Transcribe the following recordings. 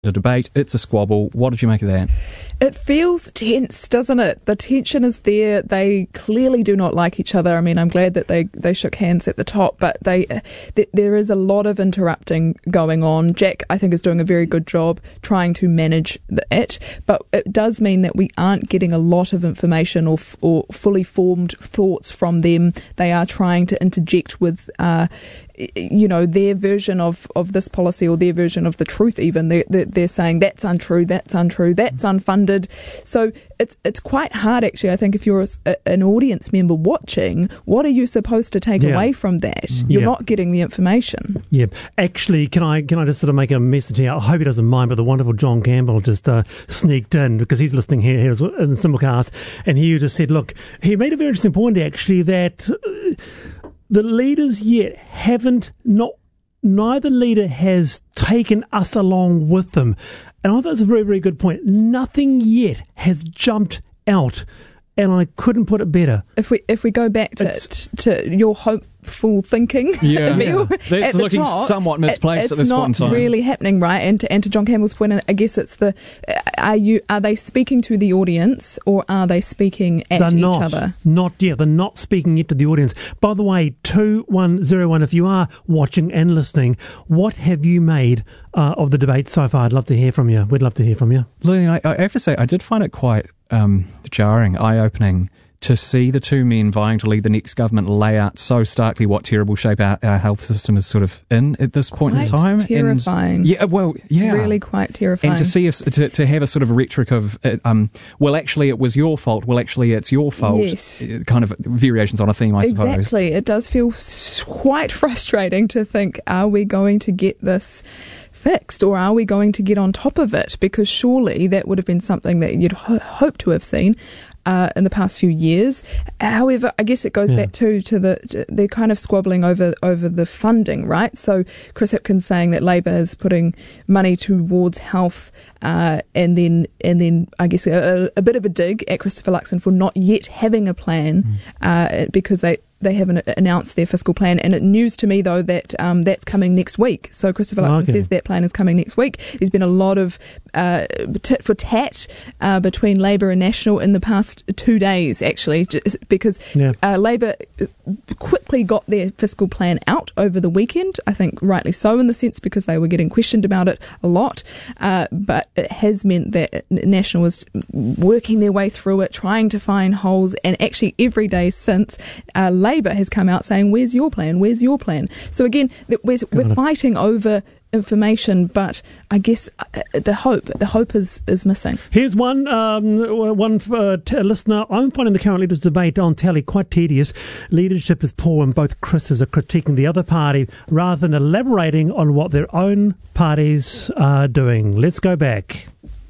a debate, it's a squabble. What did you make of that? It feels tense, doesn't it? The tension is there. They clearly do not like each other. I mean, I'm glad that they shook hands at the top, but there is a lot of interrupting going on. Jack, I think, is doing a very good job trying to manage it, but it does mean that we aren't getting a lot of information or fully formed thoughts from them. They are trying to interject with their version of this policy or their version of the truth even. They're saying that's untrue, that's unfunded. So it's quite hard, actually, I think, if you're an audience member watching, what are you supposed to take away from that? You're not getting the information. Yeah. Actually, can I just sort of make a message here? I hope he doesn't mind, but the wonderful John Campbell just sneaked in because he's listening here in the Simplecast, and he just said, look, he made a very interesting point, actually, that the leaders yet neither leader has taken us along with them. And I thought that's a very, very good point. Nothing yet has jumped out, and I couldn't put it better. If we go back to your hopeful thinking, Emil, that's looking top, somewhat misplaced at this point in time. It's not really happening, right? And to John Campbell's point, I guess it's are they speaking to the audience or are they speaking at each other? They're not speaking yet to the audience. By the way, 2101, if you are watching and listening, what have you made of the debate so far? I'd love to hear from you. We'd love to hear from you. Lillian, I have to say, I did find it quite jarring, eye-opening, to see the two men vying to lead the next government lay out so starkly what terrible shape our health system is sort of in at this point in time. Terrifying. Really quite terrifying. And to see us, to have a sort of rhetoric of, well, actually, it was your fault. Well, actually, it's your fault. Yes. Kind of variations on a theme, I suppose. Exactly. It does feel quite frustrating to think, are we going to get this fixed, or are we going to get on top of it? Because surely that would have been something that you'd hope to have seen in the past few years. However, I guess it goes back to they're kind of squabbling over the funding, right? So Chris Hipkins saying that Labour is putting money towards health, and then I guess a bit of a dig at Christopher Luxon for not yet having a plan, because they haven't announced their fiscal plan. And it news to me, though, that that's coming next week. So Christopher Luxon says that plan is coming next week. There's been a lot of tit for tat between Labour and National in the past 2 days, actually, because Labour quickly got their fiscal plan out over the weekend, I think rightly so, in the sense because they were getting questioned about it a lot. But it has meant that National is working their way through it, trying to find holes, and actually every day since, Labour has come out saying, where's your plan? Where's your plan? So again, we're fighting over information, but I guess the hope is missing. Here's one listener. I'm finding the current leaders' debate on telly quite tedious. Leadership is poor and both Chris's are critiquing the other party rather than elaborating on what their own parties are doing. Let's go back.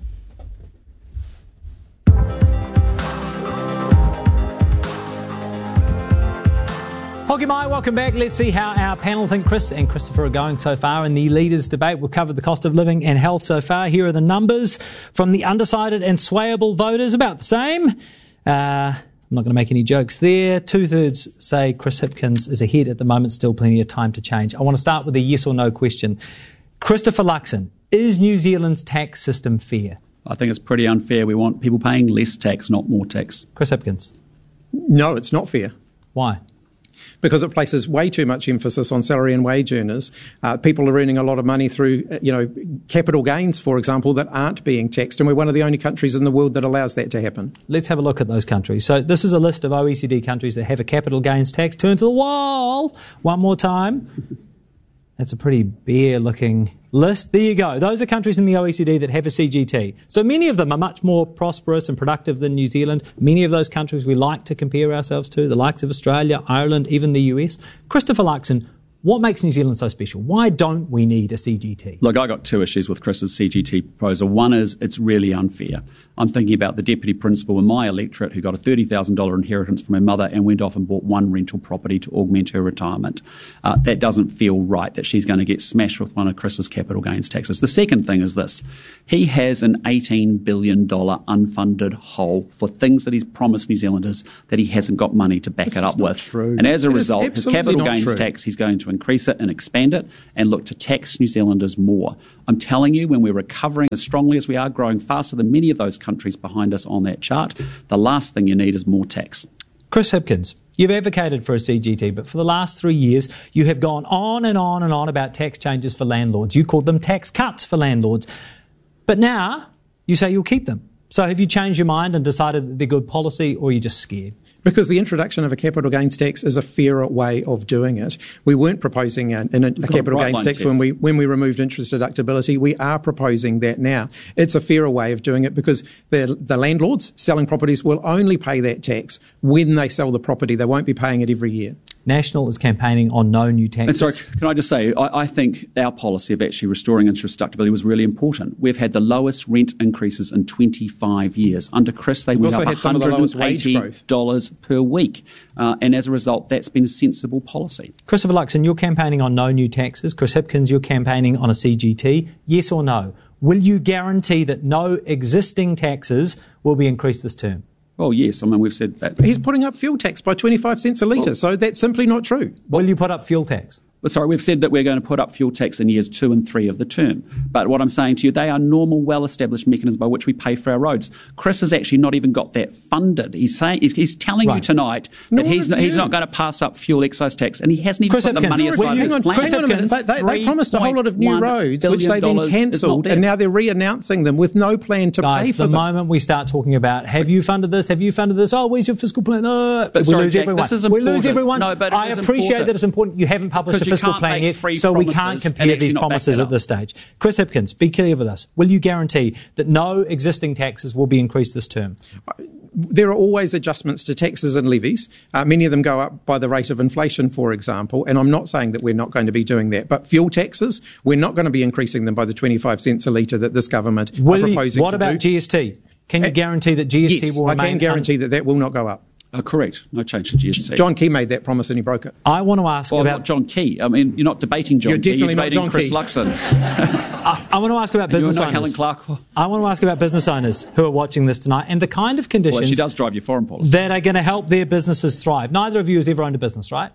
Hoki mai, welcome back. Let's see how our panel think Chris and Christopher are going so far in the leaders' debate. We've covered the cost of living and health so far. Here are the numbers from the undecided and swayable voters, about the same. I'm not going to make any jokes there. 2/3 say Chris Hipkins is ahead at the moment, still plenty of time to change. I want to start with a yes or no question. Christopher Luxon, is New Zealand's tax system fair? I think it's pretty unfair. We want people paying less tax, not more tax. Chris Hipkins? No, it's not fair. Why? Because it places way too much emphasis on salary and wage earners. People are earning a lot of money through, capital gains, for example, that aren't being taxed, and we're one of the only countries in the world that allows that to happen. Let's have a look at those countries. So this is a list of OECD countries that have a capital gains tax. Turn to the wall one more time. That's a pretty bare-looking list. There you go. Those are countries in the OECD that have a CGT. So many of them are much more prosperous and productive than New Zealand. Many of those countries we like to compare ourselves to, the likes of Australia, Ireland, even the US. Christopher Luxon, what makes New Zealand so special? Why don't we need a CGT? Look, I got two issues with Chris's CGT proposal. One is it's really unfair. I'm thinking about the deputy principal in my electorate who got a $30,000 inheritance from her mother and went off and bought one rental property to augment her retirement. That doesn't feel right, that she's going to get smashed with one of Chris's capital gains taxes. The second thing is this. He has an $18 billion unfunded hole for things that he's promised New Zealanders that he hasn't got money to back it up with. True. And as a result, his capital gains tax he's going to to increase it and expand it and look to tax New Zealanders more. I'm telling you, when we're recovering as strongly as we are, growing faster than many of those countries behind us on that chart, the last thing you need is more tax. Chris Hipkins, you've advocated for a CGT, but for the last 3 years, you have gone on and on and on about tax changes for landlords. You called them tax cuts for landlords. But now you say you'll keep them. So have you changed your mind and decided that they're good policy, or are you just scared? Because the introduction of a capital gains tax is a fairer way of doing it. We weren't proposing a capital gains tax when we removed interest deductibility. We are proposing that now. It's a fairer way of doing it because the landlords selling properties will only pay that tax when they sell the property. They won't be paying it every year. National is campaigning on no new taxes. And sorry, can I just say, I think our policy of actually restoring interest deductibility was really important. We've had the lowest rent increases in 25 years. Under Chris, they went up $180 per week. And as a result, that's been a sensible policy. Christopher Luxon, you're campaigning on no new taxes. Chris Hipkins, you're campaigning on a CGT. Yes or no? Will you guarantee that no existing taxes will be increased this term? Well, yes. I mean, we've said that. He's putting up fuel tax by 25 cents a litre, so that's simply not true. Will you put up fuel tax? Sorry, we've said that we're going to put up fuel tax in years 2 and 3 of the term. But what I'm saying to you, they are normal, well-established mechanisms by which we pay for our roads. Chris has actually not even got that funded. He's telling you tonight that he's not going to pass up fuel excise tax, and he hasn't even put the money aside in his plan. Hang on a minute. They promised a whole lot of new roads, which they then cancelled, and now they're re-announcing them with no plan to pay for them. The moment we start talking about, have you funded this? Oh, where's your fiscal plan? But we lose everyone. We lose everyone. No, but I appreciate that it's important. You haven't published a fiscal plan yet, so we can't compare these promises at this stage. Chris Hipkins, be clear with us. Will you guarantee that no existing taxes will be increased this term? There are always adjustments to taxes and levies. Many of them go up by the rate of inflation, for example, and I'm not saying that we're not going to be doing that. But fuel taxes, we're not going to be increasing them by the 25 cents a litre that this government are proposing What about GST? Can you guarantee that GST will remain? I can guarantee that will not go up. Correct. No change to GST. John Key made that promise and he broke it. I want to ask about... Not John Key. I mean, you're not debating John Key. You're debating Chris Luxon. I want to ask about business owners. Helen Clark. I want to ask about business owners who are watching this tonight and the kind of conditions... Well, she does drive your foreign policy. ...that are going to help their businesses thrive. Neither of you has ever owned a business, right?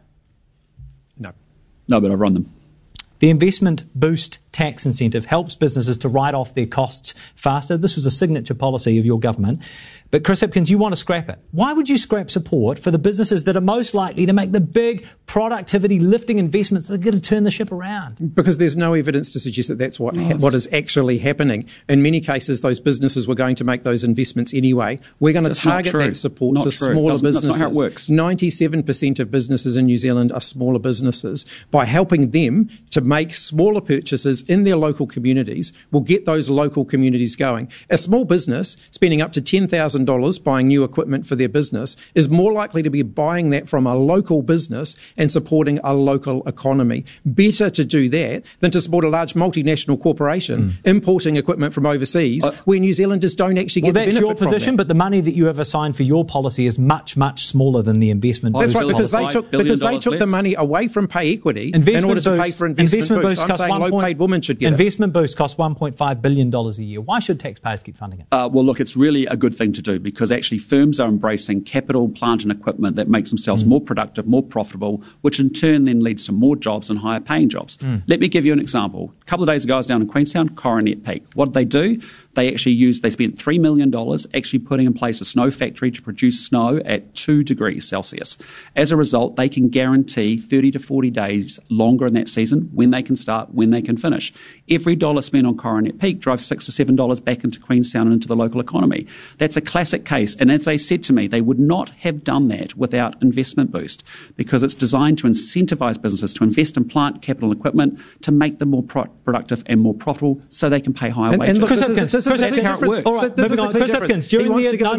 No. No, but I've run them. The investment boost tax incentive helps businesses to write off their costs faster. This was a signature policy of your government. But Chris Hipkins, you want to scrap it. Why would you scrap support for the businesses that are most likely to make the big productivity lifting investments that are going to turn the ship around? Because there's no evidence to suggest that that's what is actually happening. In many cases, those businesses were going to make those investments anyway. We're going to target that support to smaller businesses. That's not how it works. 97% of businesses in New Zealand are smaller businesses. By helping them to make smaller purchases in their local communities, will get those local communities going. A small business spending up to $10,000 buying new equipment for their business is more likely to be buying that from a local business and supporting a local economy. Better to do that than to support a large multinational corporation importing equipment from overseas where New Zealanders don't actually get the benefit from that. That's your position, but the money that you have assigned for your policy is much, much smaller than the investment. That's right, because they took the money away from pay equity in order to pay for investment boost. I'm saying low-paid women should get investment boost costs $1.5 billion a year. Why should taxpayers keep funding it? Well, look, it's really a good thing to do because actually firms are embracing capital, plant and equipment that makes themselves more productive, more profitable, which in turn then leads to more jobs and higher paying jobs. Let me give you an example. A couple of days ago I was down in Queenstown, Coronet Peak. What did they do? They spent $3 million actually putting in place a snow factory to produce snow at 2 degrees Celsius. As a result, they can guarantee 30 to 40 days longer in that season when they can start, when they can finish. Every dollar spent on Coronet Peak drives $6 to $7 back into Queenstown and into the local economy. That's a classic case. And as they said to me, they would not have done that without Investment Boost because it's designed to incentivise businesses to invest in plant, capital and equipment to make them more productive and more profitable so they can pay higher wages. That's how it works. All right, moving on. Chris Hipkins, during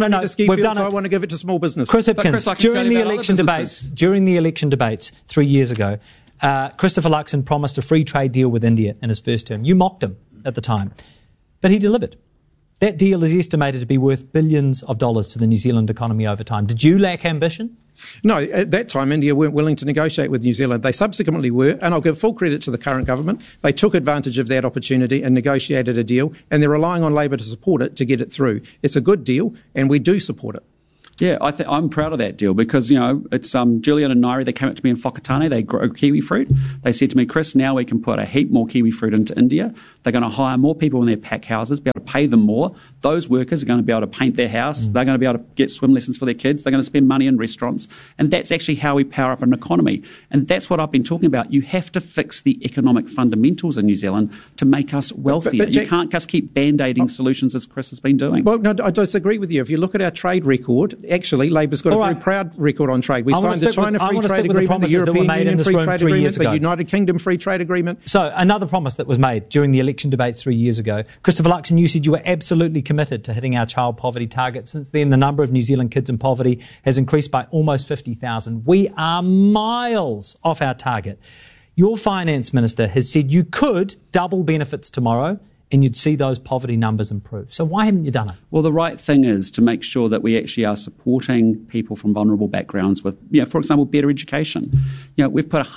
I want to give it to small business. Chris Hipkins, during the election debates 3 years ago, Christopher Luxon promised a free trade deal with India in his first term. You mocked him at the time, but he delivered. That deal is estimated to be worth billions of dollars to the New Zealand economy over time. Did you lack ambition? No, at that time, India weren't willing to negotiate with New Zealand. They subsequently were, and I'll give full credit to the current government. They took advantage of that opportunity and negotiated a deal, and they're relying on Labor to support it to get it through. It's a good deal, and we do support it. Yeah, I'm proud of that deal because, it's Julian and Nairi, they came up to me in Whakatane, they grow kiwi fruit. They said to me, Chris, now we can put a heap more kiwi fruit into India. They're going to hire more people in their pack houses, be able to pay them more. Those workers are going to be able to paint their house. They're going to be able to get swim lessons for their kids. They're going to spend money in restaurants. And that's actually how we power up an economy. And that's what I've been talking about. You have to fix the economic fundamentals in New Zealand to make us wealthier. But you can't just keep band-aiding solutions as Chris has been doing. Well, no, I disagree with you. If you look at our trade record, actually, Labor's got a very proud record on trade. We signed the China Free Trade Agreement, the European Union Free Trade Agreement, the United Kingdom Free Trade Agreement. So another promise that was made during the election debates 3 years ago. Christopher Luxon, you said you were absolutely committed to hitting our child poverty target. Since then, the number of New Zealand kids in poverty has increased by almost 50,000. We are miles off our target. Your finance minister has said you could double benefits tomorrow and you'd see those poverty numbers improve. So why haven't you done it? Well, the right thing is to make sure that we actually are supporting people from vulnerable backgrounds with, for example, better education. We've put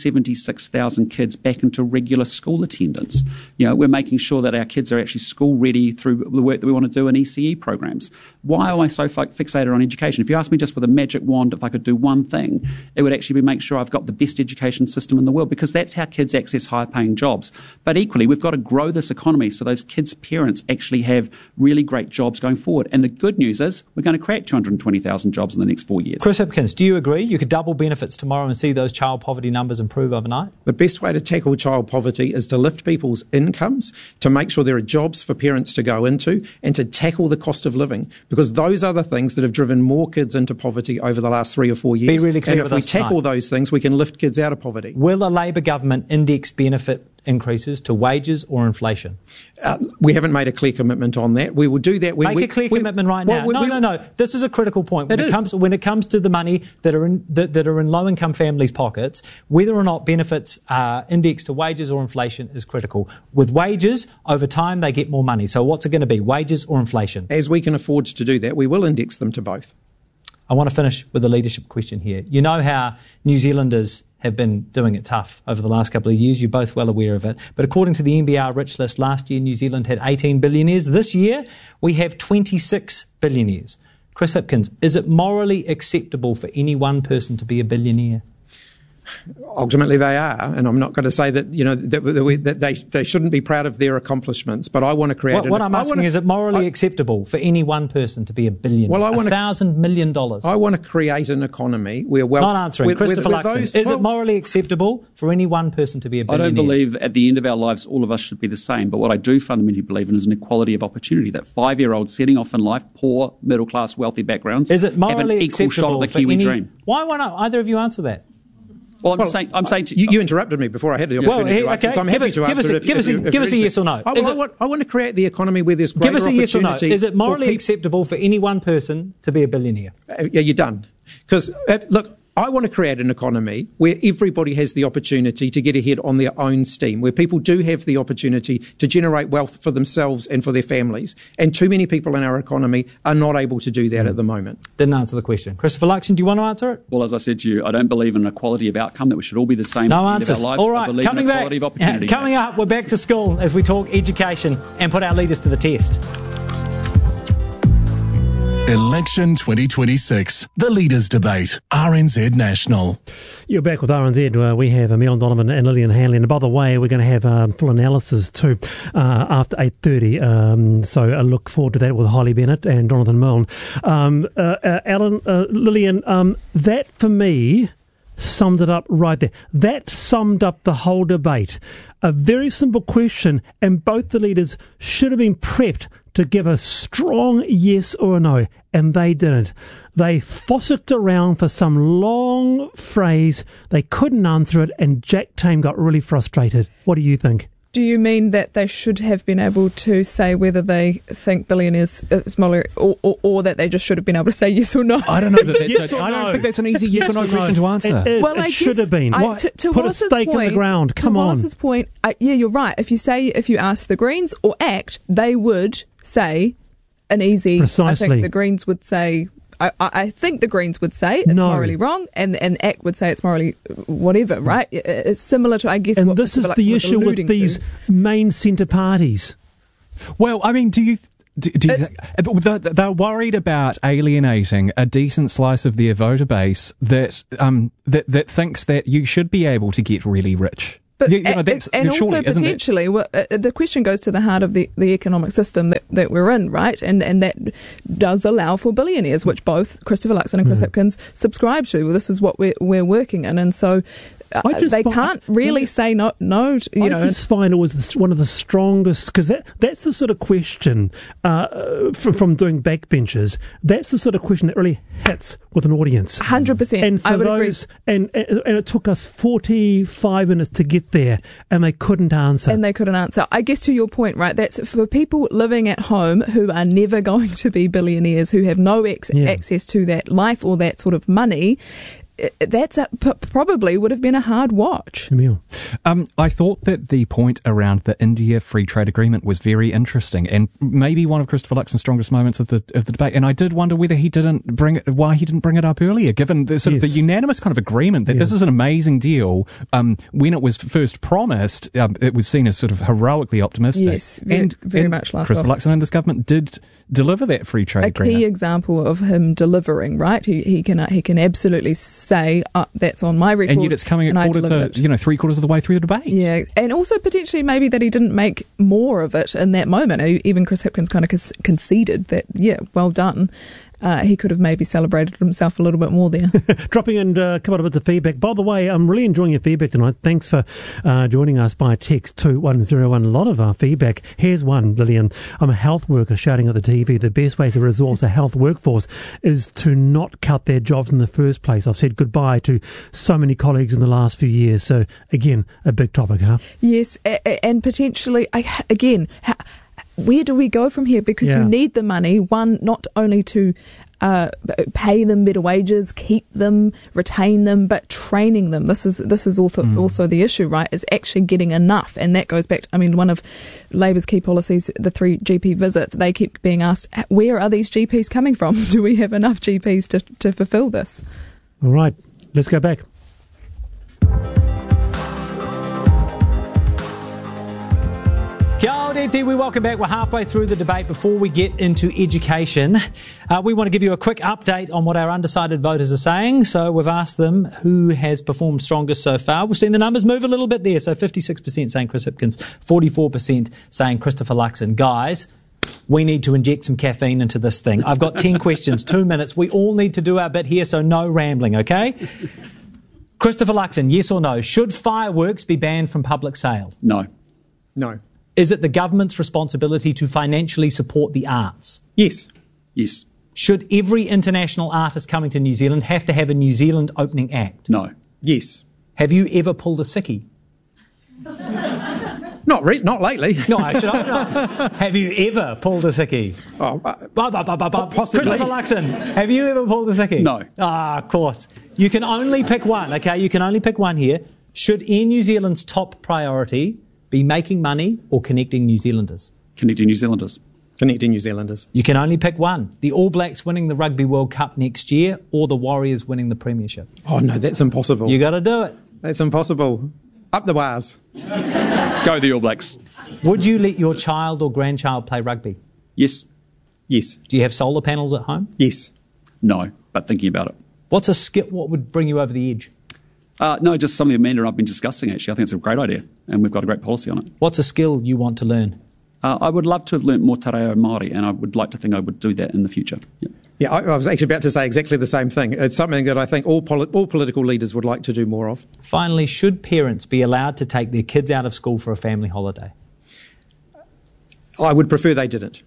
176,000 kids back into regular school attendance. We're making sure that our kids are actually school ready through the work that we want to do in ECE programs. Why am I so fixated on education? If you ask me just with a magic wand if I could do one thing, it would actually be make sure I've got the best education system in the world, because that's how kids access higher paying jobs. But equally, we've got to grow this economy so those kids' parents actually have really great jobs going forward. And the good news is we're going to create 220,000 jobs in the next 4 years. Chris Hipkins, do you agree you could double benefits tomorrow and see those child poverty numbers improve overnight? The best way to tackle child poverty is to lift people's incomes, to make sure there are jobs for parents to go into, and to tackle the cost of living, because those are the things that have driven more kids into poverty over the last 3 or 4 years. Be really clear and if we tackle those things, we can lift kids out of poverty. Will a Labor government index benefit increases to wages or inflation? We haven't made a clear commitment on that. We will do that. Make a clear commitment right now. No. This is a critical point. When it comes to the money that are in low-income families' pockets, whether or not benefits are indexed to wages or inflation is critical. With wages, over time, they get more money. So what's it going to be, wages or inflation? As we can afford to do that, we will index them to both. I want to finish with a leadership question here. You know how New Zealanders have been doing it tough over the last couple of years. You're both well aware of it. But according to the NBR Rich List, last year New Zealand had 18 billionaires. This year we have 26 billionaires. Chris Hipkins, is it morally acceptable for any one person to be a billionaire? Ultimately, they are, and I'm not going to say that that they shouldn't be proud of their accomplishments. But I want to create. What I'm asking is it morally acceptable for any one person to be a billionaire? Well, $1,000 million. I want to create an economy where not answering. Christopher Luxon, is it morally acceptable for any one person to be a billionaire? I don't believe at the end of our lives all of us should be the same. But what I do fundamentally believe in is an equality of opportunity. That 5-year-olds setting off in life, poor, middle class, wealthy backgrounds, is it morally have an equal shot at the Kiwi dream. Why not either of you answer that? Well, I'm saying you interrupted me before I had the opportunity to answer, so I'm happy to answer it. Give us a yes or no. I want to create the economy where there's greater opportunity. Give us a yes or no. Is it morally acceptable for any one person to be a billionaire? Yeah, you're done. Because, look, I want to create an economy where everybody has the opportunity to get ahead on their own steam, where people do have the opportunity to generate wealth for themselves and for their families. And too many people in our economy are not able to do that at the moment. Didn't answer the question. Christopher Luxon, do you want to answer it? Well, as I said to you, I don't believe in equality of outcome, that we should all be the same. No answers. All right, coming back. Coming up, we're back to school as we talk education and put our leaders to the test. Election 2026, the Leaders' Debate, RNZ National. You're back with RNZ. We have Mion Donovan and Lillian Hanley. And by the way, we're going to have full analysis too after 8:30. So I look forward to that with Holly Bennett and Jonathan Milne. Alan, Lillian, that for me summed it up right there. That summed up the whole debate. A very simple question, and both the leaders should have been prepped to give a strong yes or a no, and they didn't. They fossicked around for some long phrase. They couldn't answer it, and Jack Tame got really frustrated. What do you think? Do you mean that they should have been able to say whether they think billionaires is morally, or that they just should have been able to say yes or no? I don't know. I don't think that's an easy yes or no question to answer. It should have been. Put a stake in the ground. Come on. To Wallace's point, yeah, you're right. If you ask the Greens or ACT, they would say an easy. Precisely. I think the Greens would say. I think the Greens would say it's morally wrong, and ACT would say it's morally whatever, right? It's similar to, I guess, and what this is the issue with these main centre parties. Well, I mean, do you They're worried about alienating a decent slice of their voter base that thinks that you should be able to get really rich. But that's and surely, also potentially, the question goes to the heart of the economic system that we're in, right? And that does allow for billionaires, which both Christopher Luxon and Chris Hipkins subscribe to. Well, this is what we're working in, and so they can't really say no. I just find it was one of the strongest, because that's the sort of question from doing backbenchers. That's the sort of question that really hits with an audience. 100%. And for those, and it took us 45 minutes to get there, and they couldn't answer. I guess to your point, right? That's for people living at home who are never going to be billionaires, who have no access to that life or that sort of money. That's probably would have been a hard watch. I thought that the point around the India Free Trade Agreement was very interesting, and maybe one of Christopher Luxon's strongest moments of the debate. And I did wonder whether why he didn't bring it up earlier, given the sort of the unanimous kind of agreement that this is an amazing deal. When it was first promised, it was seen as sort of heroically optimistic. Yes, very much like Christopher Luxon and this government did deliver that free trade agreement. A key example of him delivering, right? He can absolutely say that's on my record. And yet it's coming a quarter to, 3/4 of the way through the debate. Yeah, and also potentially maybe that he didn't make more of it in that moment. Even Chris Hipkins kind of conceded that, well done. He could have maybe celebrated himself a little bit more there. Dropping in a couple of bits of feedback. By the way, I'm really enjoying your feedback tonight. Thanks for joining us by text 2101. A lot of our feedback. Here's one, Lillian. I'm a health worker shouting at the TV. The best way to resource a health workforce is to not cut their jobs in the first place. I've said goodbye to so many colleagues in the last few years. So, again, a big topic, huh? Yes, and potentially, where do we go from here? Because you need the money, one, not only to pay them better wages, keep them, retain them, but training them. This is also the issue, right? Is actually getting enough. And that goes back to, one of Labour's key policies, the 3 GP visits, they keep being asked, where are these GPs coming from? Do we have enough GPs to fulfil this? All right, let's go back. Kia ora, we welcome back. We're halfway through the debate. Before we get into education, we want to give you a quick update on what our undecided voters are saying. So we've asked them who has performed strongest so far. We've seen the numbers move a little bit there. So 56% saying Chris Hipkins, 44% saying Christopher Luxon. Guys, we need to inject some caffeine into this thing. I've got 10 questions, 2 minutes. We all need to do our bit here, so no rambling, okay? Christopher Luxon, yes or no? Should fireworks be banned from public sale? No. No. Is it the government's responsibility to financially support the arts? Yes. Yes. Should every international artist coming to New Zealand have to have a New Zealand opening act? No. Yes. Have you ever pulled a sickie? Not lately. No, I should hope not. Have you ever pulled a sickie? Possibly. Christopher Luxon, have you ever pulled a sickie? No. Of course. You can only pick one, okay? You can only pick one here. Should Air New Zealand's top priority be making money or connecting New Zealanders? Connecting New Zealanders. Connecting New Zealanders. You can only pick one. The All Blacks winning the Rugby World Cup next year or the Warriors winning the Premiership? Oh, no, that's impossible. You got to do it. That's impossible. Up the wires. Go the All Blacks. Would you let your child or grandchild play rugby? Yes. Yes. Do you have solar panels at home? Yes. No, but thinking about it. What's a skill? What would bring you over the edge? No, just something Amanda and I've been discussing, actually. I think it's a great idea, and we've got a great policy on it. What's a skill you want to learn? I would love to have learnt more te reo Māori, and I would like to think I would do that in the future. Yeah, I was actually about to say exactly the same thing. It's something that I think all political leaders would like to do more of. Finally, should parents be allowed to take their kids out of school for a family holiday? I would prefer they didn't.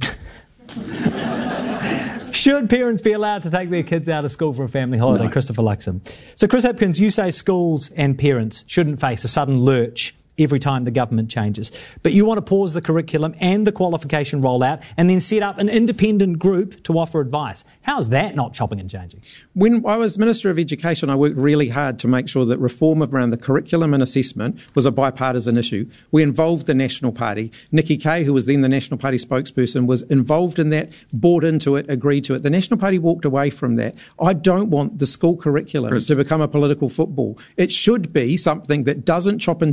Should parents be allowed to take their kids out of school for a family holiday? No. Christopher Luxon. So, Chris Hipkins, you say schools and parents shouldn't face a sudden lurch every time the government changes. But you want to pause the curriculum and the qualification rollout and then set up an independent group to offer advice. How's that not chopping and changing? When I was Minister of Education, I worked really hard to make sure that reform around the curriculum and assessment was a bipartisan issue. We involved the National Party. Nikki Kaye, who was then the National Party spokesperson, was involved in that, bought into it, agreed to it. The National Party walked away from that. I don't want the school curriculum to become a political football. It should be something that doesn't chop and change,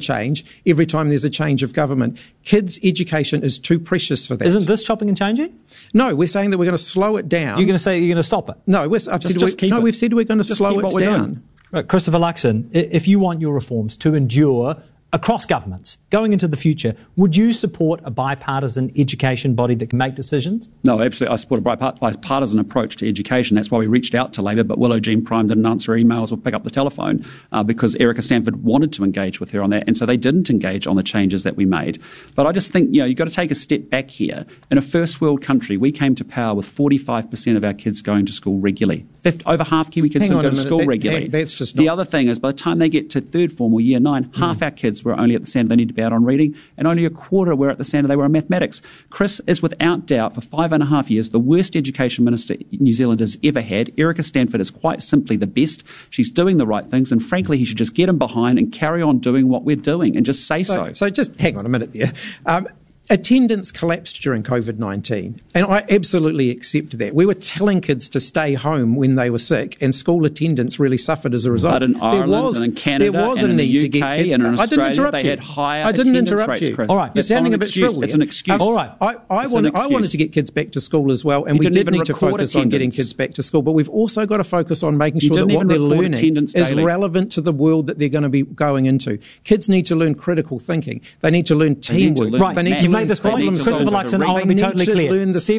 every time there's a change of government. Kids' education is too precious for that. Isn't this chopping and changing? No, we're saying that we're going to slow it down. You're going to say you're going to stop it? No, we've said we're going to slow it down. Right, Christopher Luxon, if you want your reforms to endure across governments going into the future, would you support a bipartisan education body that can make decisions? No, absolutely. I support a bipartisan approach to education. That's why we reached out to Labor, but Willow Jean Prime didn't answer emails or pick up the telephone because Erica Stanford wanted to engage with her on that, and so they didn't engage on the changes that we made. But I just think, you've got to take a step back here. In a first world country, we came to power with 45% of our kids going to school regularly. Over half Kiwi kids don't go to school regularly. That's just the other thing is, by the time they get to third form or year 9, half our kids were only at the standard they need to be out on reading, and only a quarter were at the standard they were on mathematics. Chris is without doubt, for 5.5 years, the worst education minister New Zealand has ever had. Erica Stanford is quite simply the best. She's doing the right things, and frankly, he should just get him behind and carry on doing what we're doing and just say so. So just hang on a minute there. Attendance collapsed during COVID-19, and I absolutely accept that. We were telling kids to stay home when they were sick, and school attendance really suffered as a result. But in Ireland and in Canada there was and a in need the to UK get kids. and in I didn't Australia, interrupt they you. had higher I didn't attendance interrupt rates, you. Chris. All right. You're sounding a bit shrill here. It's an excuse. All right. I wanted to get kids back to school as well, and we did need to focus on getting kids back to school, but we've also got to focus on making sure that what they're learning is relevant to the world that they're going to be going into. Kids need to learn critical thinking. They need to learn teamwork. Right. They need You've made this point. Christopher Luxon, I want to be totally clear.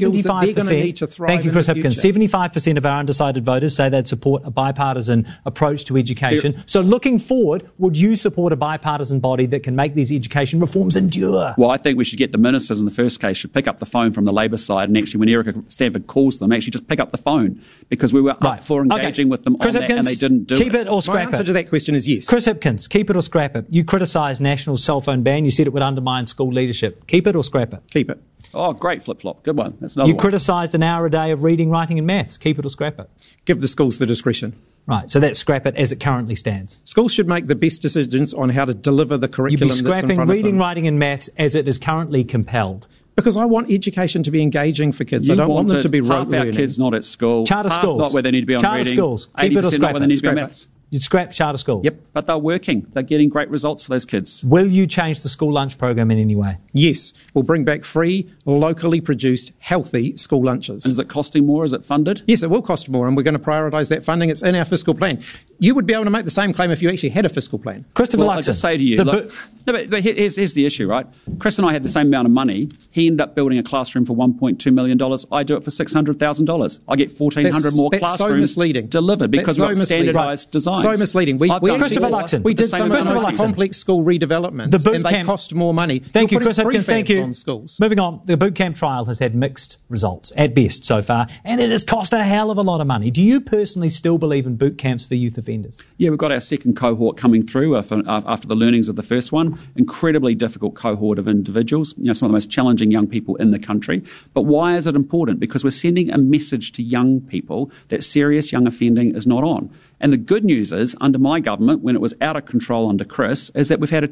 75%. Thank you, Chris Hipkins. 75% of our undecided voters say they'd support a bipartisan approach to education. So looking forward, would you support a bipartisan body that can make these education reforms endure? Well, I think we should get the ministers in the first case should pick up the phone from the Labor side, and actually when Erica Stanford calls them, actually just pick up the phone, because we were up for engaging with them Chris on Hipkins, that, and they didn't do keep it or scrap it. My answer to that question is yes. Chris Hipkins, keep it or scrap it. You criticised National's cell phone ban. You said it would undermine school leadership. Keep it or scrap it? Keep it. Oh, great flip-flop. Good one. That's another You one. criticised an hour a day of reading, writing and maths. Keep it or scrap it? Give the schools the discretion. Right, so that's scrap it as it currently stands. Schools should make the best decisions on how to deliver the curriculum that's in front of them. You'd be scrapping reading, writing and maths as it is currently compelled. Because I want education to be engaging for kids. I don't want them to be rote learning. Half our kids not at school. Charter schools. Not where they need to be on reading. Charter schools. Keep it or scrap not where they need to be on it? maths. You'd scrap charter schools? Yep. But they're working. They're getting great results for those kids. Will you change the school lunch program in any way? Yes. We'll bring back free, locally produced, healthy school lunches. And is it costing more? Is it funded? Yes, it will cost more, and we're going to prioritise that funding. It's in our fiscal plan. You would be able to make the same claim if you actually had a fiscal plan. Christopher Luxon. I just say to you, but here's the issue, right? Chris and I had the same amount of money. He ended up building a classroom for $1.2 million. I do it for $600,000. I get 1,400 more classrooms delivered because we've got standardised designs. So misleading. Christopher Luxon. We did some of the most complex school redevelopments, and they cost more money. Thank you, Chris Hipkins. Thank you. On schools. Moving on, the boot camp trial has had mixed results at best so far, and it has cost a hell of a lot of money. Do you personally still believe in boot camps for youth offenders? Yeah, we've got our second cohort coming through after the learnings of the first one. Incredibly difficult cohort of individuals, some of the most challenging young people in the country. But why is it important? Because we're sending a message to young people that serious young offending is not on. And the good news is, under my government, when it was out of control under Chris, is that we've had a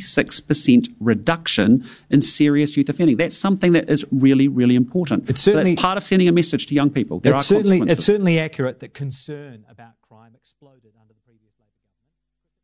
26% reduction in serious youth offending. That's something that is really, really important. It's part of sending a message to young people. There are consequences. It's certainly accurate that concern about crime exploded under the